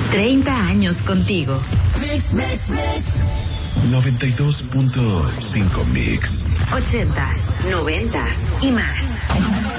30 años contigo. 92.5 Mix. 80s, 90s y más.